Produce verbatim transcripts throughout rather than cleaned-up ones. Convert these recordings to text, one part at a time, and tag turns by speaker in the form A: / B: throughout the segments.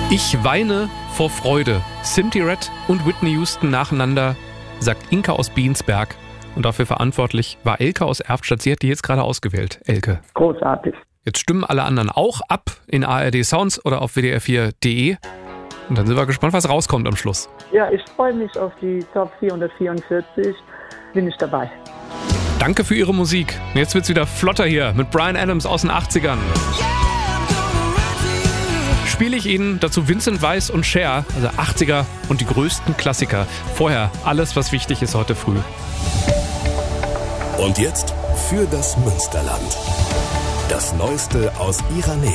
A: Ich weine vor Freude. Simply Red und Whitney Houston nacheinander, sagt Inka aus Biensberg. Und dafür verantwortlich war Elke aus Erftstadt. Sie hat die jetzt gerade ausgewählt, Elke.
B: Großartig.
A: Jetzt stimmen alle anderen auch ab in A R D Sounds oder auf W D R vier Punkt de. Und dann sind wir gespannt, was rauskommt am Schluss.
B: Ja, ich freue mich auf die Top vierhundertvierundvierzig. Bin ich dabei.
A: Danke für Ihre Musik. Jetzt wird's wieder flotter hier mit Bryan Adams aus den achtzigern. Spiele ich Ihnen dazu Vincent Weiss und Cher, also achtziger und die größten Klassiker. Vorher alles, was wichtig ist heute früh.
C: Und jetzt für das Münsterland. Das Neueste aus Ihrer Nähe.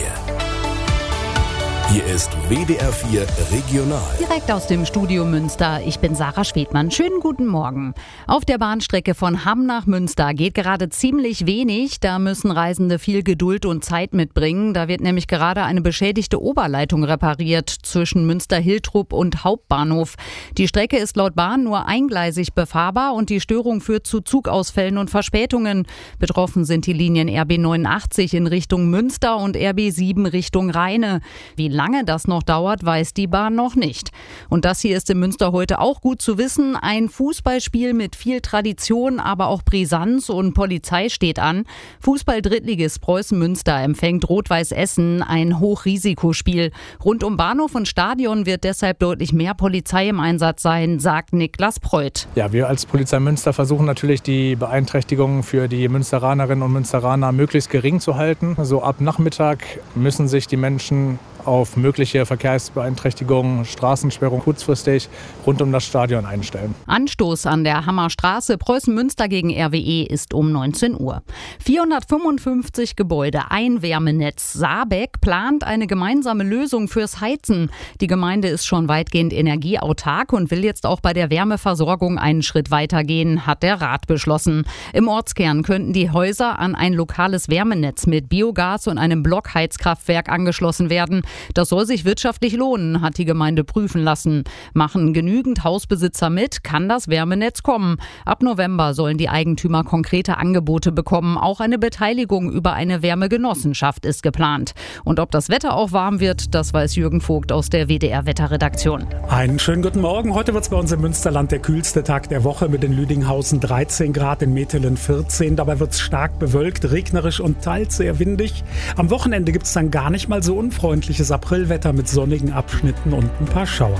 C: Hier ist W D R vier Regional.
D: Direkt aus dem Studio Münster. Ich bin Sarah Schwedmann. Schönen guten Morgen. Auf der Bahnstrecke von Hamm nach Münster geht gerade ziemlich wenig. Da müssen Reisende viel Geduld und Zeit mitbringen. Da wird nämlich gerade eine beschädigte Oberleitung repariert zwischen Münster-Hiltrup und Hauptbahnhof. Die Strecke ist laut Bahn nur eingleisig befahrbar und die Störung führt zu Zugausfällen und Verspätungen. Betroffen sind die Linien R B neunundachtzig in Richtung Münster und R B sieben Richtung Rheine. Wie lange das noch dauert, weiß die Bahn noch nicht. Und das hier ist in Münster heute auch gut zu wissen. Ein Fußballspiel mit viel Tradition, aber auch Brisanz und Polizei steht an. Fußball-Drittligist Preußen Münster empfängt Rot-Weiß Essen, ein Hochrisikospiel. Rund um Bahnhof und Stadion wird deshalb deutlich mehr Polizei im Einsatz sein, sagt Niklas Preuth.
E: Ja, wir als Polizei Münster versuchen natürlich, die Beeinträchtigungen für die Münsteranerinnen und Münsteraner möglichst gering zu halten. So ab Nachmittag müssen sich die Menschen auf mögliche Verkehrsbeeinträchtigungen, Straßensperrung kurzfristig rund um das Stadion einstellen.
D: Anstoß an der Hammerstraße Preußen-Münster gegen R W E ist um neunzehn Uhr. vierhundertfünfundfünfzig Gebäude, ein Wärmenetz. Saarbeck plant eine gemeinsame Lösung fürs Heizen. Die Gemeinde ist schon weitgehend energieautark und will jetzt auch bei der Wärmeversorgung einen Schritt weitergehen, hat der Rat beschlossen. Im Ortskern könnten die Häuser an ein lokales Wärmenetz mit Biogas und einem Blockheizkraftwerk angeschlossen werden. Das soll sich wirtschaftlich lohnen, hat die Gemeinde prüfen lassen. Machen genügend Hausbesitzer mit, kann das Wärmenetz kommen. Ab November sollen die Eigentümer konkrete Angebote bekommen. Auch eine Beteiligung über eine Wärmegenossenschaft ist geplant. Und ob das Wetter auch warm wird, das weiß Jürgen Vogt aus der W D R-Wetterredaktion.
F: Einen schönen guten Morgen. Heute wird es bei uns im Münsterland der kühlste Tag der Woche mit in Lüdinghausen dreizehn Grad, in Metelen vierzehn. Dabei wird es stark bewölkt, regnerisch und teils sehr windig. Am Wochenende gibt es dann gar nicht mal so unfreundliches Aprilwetter mit sonnigen Abschnitten und ein paar Schauern.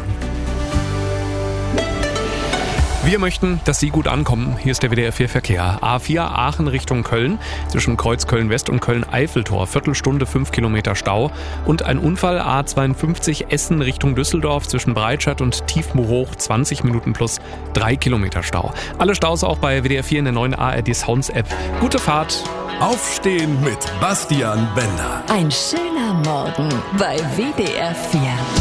A: Wir möchten, dass Sie gut ankommen. Hier ist der W D R vier Verkehr. A vier Aachen Richtung Köln, zwischen Kreuz Köln-West und Köln-Eiffeltor. Viertelstunde, fünf Kilometer Stau. Und ein Unfall A zweiundfünfzig Essen Richtung Düsseldorf, zwischen Breitscheid und Tiefmoor-Hoch. zwanzig Minuten plus drei Kilometer Stau. Alle Staus auch bei W D R vier in der neuen A R D Sounds App. Gute Fahrt.
C: Aufstehen mit Bastian Bender.
G: Ein schöner Morgen bei W D R vier.